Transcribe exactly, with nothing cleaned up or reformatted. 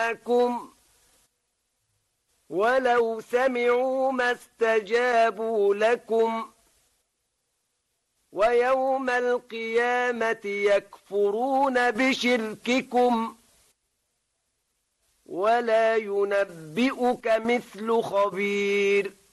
معكم ولو سمعوا ما استجابوا لكم ويوم القيامة يكفرون بشرككم ولا ينبئك مثل خبير.